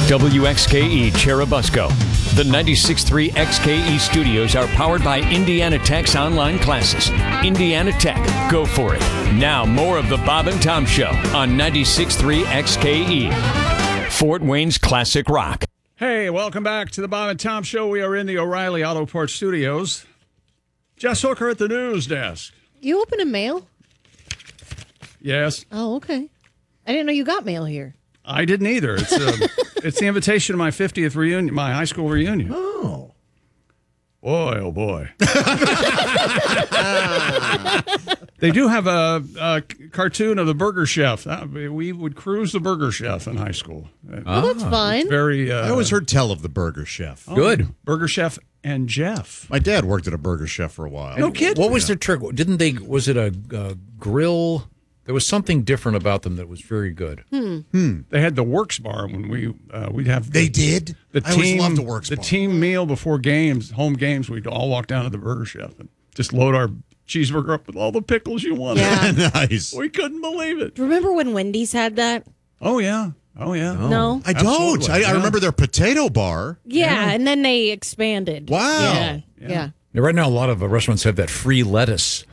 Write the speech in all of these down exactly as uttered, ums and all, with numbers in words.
W X K E Cherubusco. The ninety-six point three X K E studios are powered by Indiana Tech's online classes. Indiana Tech, go for it. Now, more of the Bob and Tom Show on ninety-six point three X K E, Fort Wayne's classic rock. Hey, welcome back to the Bob and Tom Show. We are in the O'Reilly Auto Parts studios. Jess Hooker at the news desk. You open a mail? Yes. Oh, okay. I didn't know you got mail here. I didn't either. It's uh, it's the invitation to my fiftieth reunion, my high school reunion. Oh. Boy, oh boy. They do have a, a cartoon of the Burger Chef. Uh, we would cruise the Burger Chef in high school. Oh, that's fun. It's very. Uh, I always heard tell of the Burger Chef. oh, Good. Burger Chef and Jeff. My dad worked at a Burger Chef for a while. No kidding. What was their trick? Didn't they? Was it a, a grill? There was something different about them that was very good. Hmm. They had the Works Bar when we uh, we'd have. They the, did? The I always team, loved the Works The Bar. team meal before games, home games. We'd all walk down to the Burger Chef and just load our cheeseburger up with all the pickles you wanted. Yeah. Nice. We couldn't believe it. Remember when Wendy's had that? Oh yeah. Oh yeah. No? I don't. Absolutely, I, yeah. I remember their potato bar. Yeah, and then they expanded. Wow. Yeah. Yeah. Yeah. Now, right now, a lot of uh, restaurants have that free lettuce.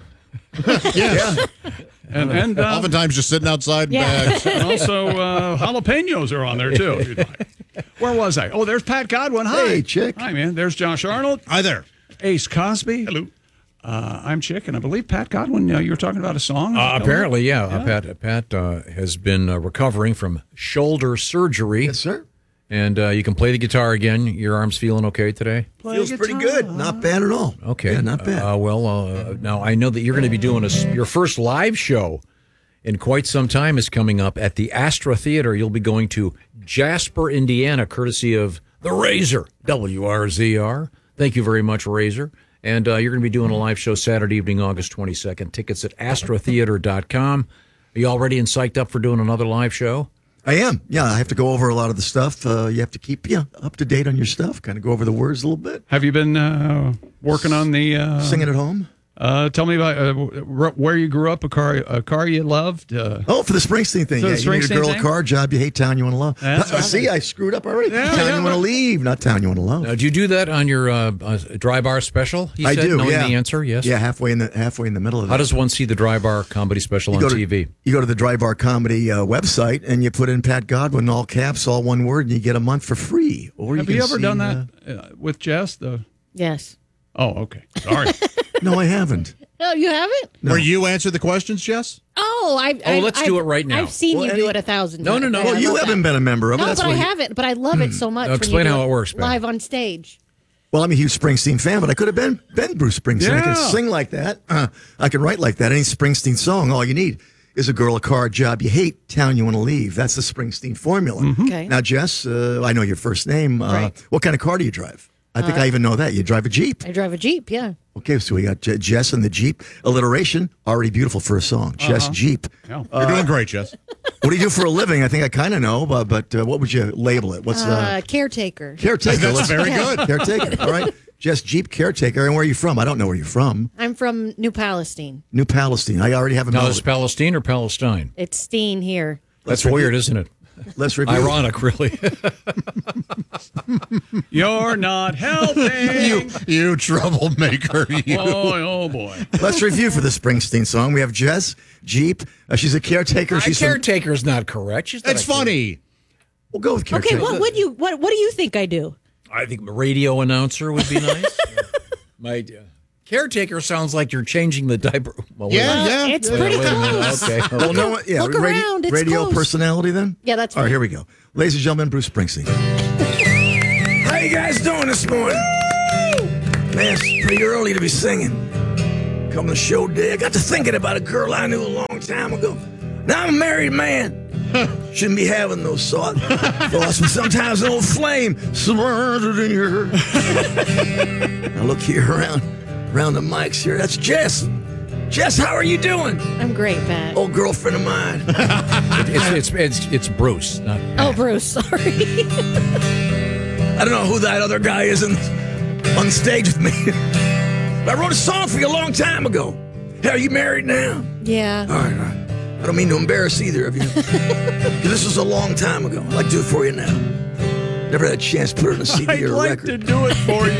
Yes. And and uh, Oftentimes just sitting outside in Yeah. bags. and also uh, jalapenos are on there too. If you'd like. Where was I? Oh, there's Pat Godwin. Hi, Hey, Chick. Hi, man. There's Josh Arnold. Hi there. Ace Cosby. Hello. Uh, I'm Chick, and I believe Pat Godwin. Uh, you were talking about a song. Uh, apparently, yeah. Uh, Pat Pat uh, has been uh, recovering from shoulder surgery. Yes, sir. And uh, you can play the guitar again. Your arm's feeling okay today? Play Feels guitar. pretty good. Not bad at all. Okay. Yeah, not bad. Uh, well, uh, now I know that you're going to be doing a s your first live show in quite some time is coming up at the Astra Theater. You'll be going to Jasper, Indiana, courtesy of the Razor, W R Z R. Thank you very much, Razor. And uh, you're going to be doing a live show Saturday evening, August twenty-second. Tickets at astra theater dot com. Are you all ready and psyched up for doing another live show? I am. Yeah, I have to go over a lot of the stuff. Uh, you have to keep yeah, up to date on your stuff, kind of go over the words a little bit. Have you been uh, working on the uh, Singing at home. Uh, tell me about uh, wh- where you grew up, a car, a car you loved. Uh, Oh, for the Springsteen thing. For Yeah, the you need a Springsteen girl, a thing? car, job you hate, town you want to love. That's Uh, right. see, I screwed up already. Yeah, town yeah, you want to but- leave, not town you want to love. Now, do you do that on your uh, uh, Dry Bar special? He I said, do. knowing Yeah. the answer, yes. Yeah, halfway in the halfway in the middle of How that. does one see the Dry Bar comedy special you on go to, T V? You go to the Dry Bar Comedy uh, website and you put in Pat Godwin, all caps, all one word, and you get a month for free. Or have you, you can ever see, done uh, that uh, with Jess? The Yes. oh, okay. Sorry. no, I haven't. Oh, you haven't? Where you answer the questions, Jess? Oh, I. Oh, I let's I've, do it right now. I've seen Well, you any- do it a thousand No, times. no, no. I Well, you love haven't that. been a member of it. No, That's but I why you- haven't. But I love it so much. Now when explain you do how it works, Ben. live on stage. Well, I'm a huge Springsteen fan, but I could have been been Bruce Springsteen. I Yeah. can sing like that. Uh, I can write like that. Any Springsteen song, all you need is a girl, a car, a job you hate, town you want to leave. That's the Springsteen formula. Okay. Now, Jess, uh, I know your first name. Uh, Right. What kind of car do you drive? I think I even know that. You drive a Jeep. I drive a Jeep. Yeah. Okay, so we got J- Jess and the Jeep. Alliteration, already beautiful for a song. Jess Jeep. Yeah. You're doing great, Jess. What do you do for a living? I think I kind of know, but, but uh, what would you label it? What's uh, Uh, caretaker. caretaker? That's Let's- very good. Caretaker. All right. Jess Jeep, caretaker. And where are you from? I don't know where you're from. I'm from New Palestine. New Palestine. I already have a Now, melody. is Palestine or Palestine? It's Steen here. That's review- weird, isn't it? Let's review. Ironic, really. You're not helping. You, you troublemaker. You. oh, oh boy. Let's review for the Springsteen song. We have Jess Jeep. Uh, she's a caretaker. My She's from- caretaker's not correct. She's not That's a care- funny. We'll go with caretaker. Okay. What would you? What What do you think I do? I think radio announcer would be nice. My uh, caretaker sounds like you're changing the diaper. Well, wait a Yeah, minute. yeah. It's yeah. pretty Wait a minute. close. Okay. okay. Well, no, what- yeah, Look radio, around, it's radio close. personality then? Yeah, that's All right, fine. here we go. Ladies and gentlemen, Bruce Springsteen. How you guys doing this morning? Man, it's pretty early to be singing. Come to show day, I got to thinking about a girl I knew a long time ago. Now I'm a married man. Shouldn't be having those thoughts. Thoughts, but sometimes an old flame surrounded in your. Now look here around, around the mics here. That's Jess. Jess, how are you doing? I'm great, Pat. Old girlfriend of mine. It's, it's, it's, it's Bruce. Not Oh, Bruce. Sorry. I don't know who that other guy is in, on stage with me. But I wrote a song for you a long time ago. Hey, are you married now? yeah. All right, all right. I don't mean to embarrass either of you. 'Cause this was a long time ago. I'd like to do it for you now. Never had a chance to put it on a C D I'd or a like record. to do it for you.